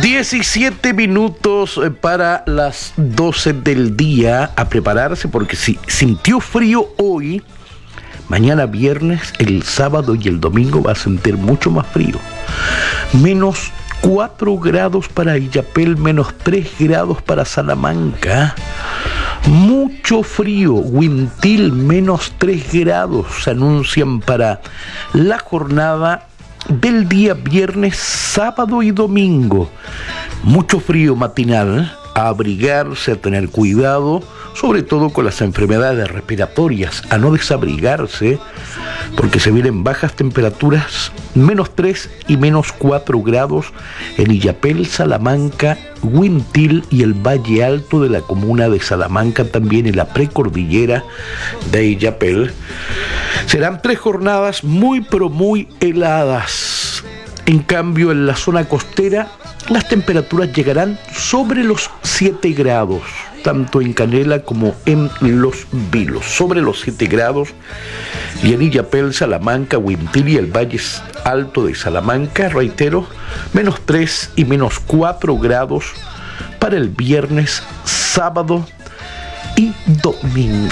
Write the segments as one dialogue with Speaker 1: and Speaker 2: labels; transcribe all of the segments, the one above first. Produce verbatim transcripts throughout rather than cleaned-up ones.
Speaker 1: diecisiete minutos para las doce del día. A prepararse porque si sintió frío hoy, mañana viernes, el sábado y el domingo va a sentir mucho más frío. Menos cuatro grados para Illapel, menos tres grados para Salamanca. Mucho frío. Huintil, menos tres grados se anuncian para la jornada del día viernes, sábado y domingo. Mucho frío matinal, a abrigarse, a tener cuidado, sobre todo con las enfermedades respiratorias, a no desabrigarse, porque se vienen bajas temperaturas, menos tres y menos cuatro grados en Illapel, Salamanca, Huintil y el Valle Alto de la comuna de Salamanca, también en la precordillera de Illapel. Serán tres jornadas muy pero muy heladas. En cambio, en la zona costera, las temperaturas llegarán sobre los siete grados, tanto en Canela como en Los Vilos, sobre los siete grados, y en Illapel, Salamanca, Huintil y el Valle Alto de Salamanca, reitero, menos tres y menos cuatro grados para el viernes, sábado y domingo.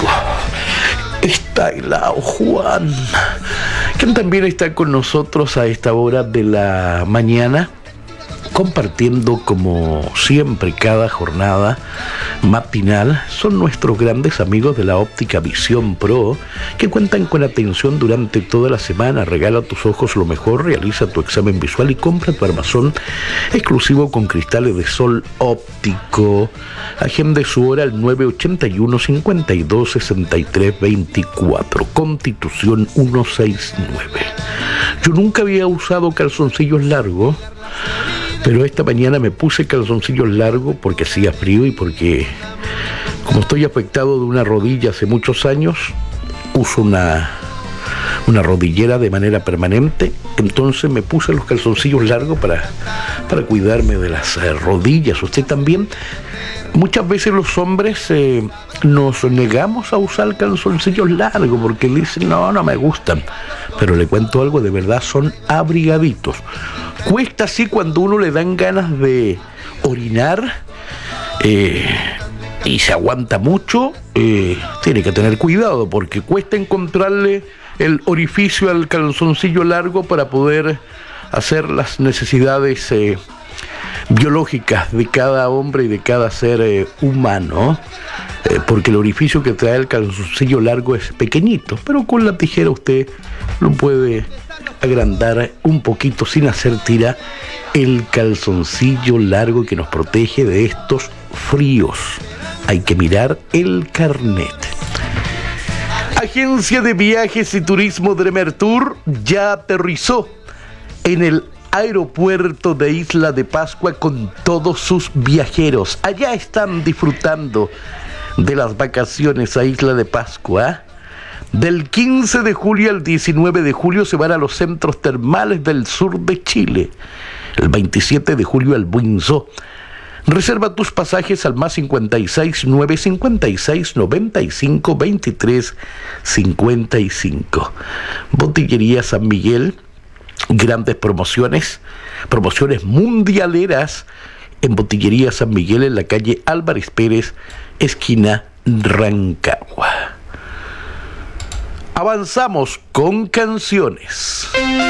Speaker 1: Está helado Juan, quien también está con nosotros a esta hora de la mañana, compartiendo como siempre cada jornada matinal. Son nuestros grandes amigos de la óptica Visión Pro, que cuentan con atención durante toda la semana. Regala a tus ojos lo mejor, realiza tu examen visual y compra tu armazón exclusivo con cristales de sol óptico. Agende su hora al nueve ochenta y uno, cincuenta y dos, sesenta y tres veinticuatro, Constitución ciento sesenta y nueve. Yo nunca había usado calzoncillos largos, pero esta mañana me puse calzoncillos largos porque hacía frío y porque, como estoy afectado de una rodilla hace muchos años, uso una, una rodillera de manera permanente. Entonces me puse los calzoncillos largos para, para cuidarme de las eh, rodillas. Usted también. Muchas veces los hombres eh, nos negamos a usar calzoncillos largos porque dicen, no, no me gustan. Pero le cuento algo, de verdad son abrigaditos. Cuesta así cuando uno le dan ganas de orinar eh, y se aguanta mucho, eh, tiene que tener cuidado porque cuesta encontrarle el orificio al calzoncillo largo para poder hacer las necesidades eh, biológicas de cada hombre y de cada ser eh, humano, eh, porque el orificio que trae el calzoncillo largo es pequeñito, pero con la tijera usted lo puede agrandar un poquito sin hacer tira el calzoncillo largo que nos protege de estos fríos. Hay que mirar el carnet. Agencia de Viajes y Turismo Dremertur ya aterrizó en el aeropuerto de Isla de Pascua con todos sus viajeros. Allá están disfrutando de las vacaciones a Isla de Pascua. Del quince de julio al diecinueve de julio se van a los centros termales del sur de Chile. El veintisiete de julio al Buinzó. Reserva tus pasajes al más cincuenta y seis, nueve cincuenta y seis, noventa y cinco, veintitrés, cincuenta y cinco. Botillería San Miguel. Grandes promociones, promociones mundialeras en Botillería San Miguel en la calle Álvarez Pérez, esquina Rancagua. Avanzamos con canciones.